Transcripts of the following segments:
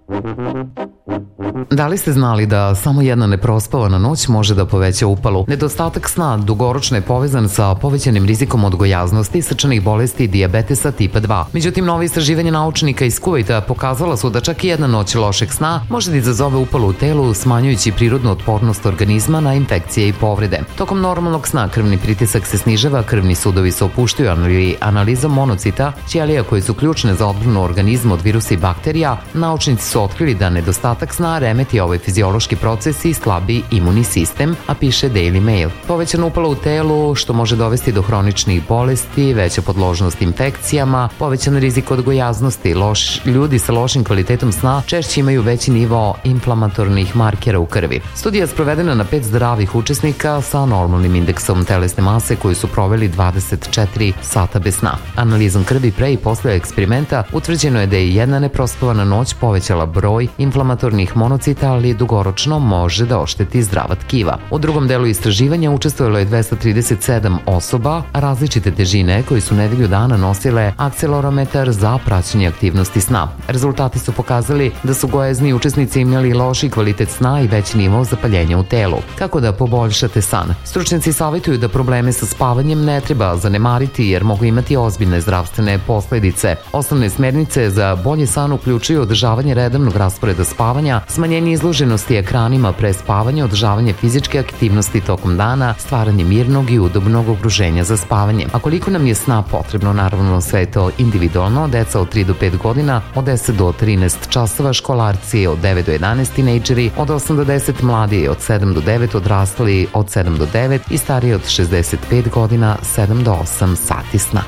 Da li ste znali da samo jedna neprospavana noć može da poveća upalu? Nedostatak sna dugoročno je povezan sa povećanim rizikom od gojaznosti, srčanih bolesti i dijabetesa tipa 2. Međutim, nove istraživanja naučnika iz Kuvajta pokazala su da čak i jedna noć lošeg sna može da izazove upalu u telu, smanjujući prirodnu otpornost organizma na infekcije i povrede. Tokom normalnog sna krvni pritisak se snižava, krvni sudovi se opuštaju, ali analizom monocita, ćelija koje su ključne za odbranu organizma od virusa i bakterija, naučnici su otkrili da nedostatak sna remeti ovaj fiziološki proces i slabi imunni sistem, a piše Daily Mail. Povećana upala u telu, što može dovesti do hroničnih bolesti, veća podložnost infekcijama, povećan rizik od gojaznosti. Ljudi sa lošim kvalitetom sna češće imaju veći nivo inflamatornih markera u krvi. Studija je sprovedena na 5 zdravih učesnika sa normalnim indeksom telesne mase koji su proveli 24 sata bez sna. Analizom krvi pre i posle eksperimenta utvrđeno je da je jedna neprospavana noć povećala broj inflamatornih monocita, ali dugoročno može da ošteti zdrava tkiva. U drugom delu istraživanja učestvovalo je 237 osoba različite težine koji su nedelju dana nosile akcelerometar za praćenje aktivnosti sna. Rezultati su pokazali da su gojazni učesnici imali loši kvalitet sna i veći nivo zapaljenja u telu. Kako da poboljšate san? Stručnjaci savjetuju da probleme sa spavanjem ne treba zanemariti jer mogu imati ozbiljne zdravstvene posledice. Osnovne smernice za bolji san uključuju održavanje redovnog rasporeda spavanja, smanjenje izloženosti ekranima pre spavanja, održavanje fizičke aktivnosti tokom dana, stvaranje mirnog i udobnog okruženja za spavanje. A koliko nam je sna potrebno? Naravno, sve je to individualno. Deca od 3 do 5 godina, od 10 do 13 časova, školarci od 9 do 11, tinejdžeri od 8 do 10, mladi od 7 do 9, odrasli od 7 do 9 i stariji od 65 godina 7 do 8 sati sna.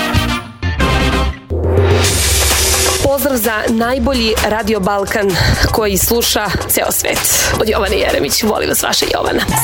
Pozdrav za najbolji Radio Balkan koji sluša ceo svet. Od Jovane Jeremić. Volim vas, vaša Jovana.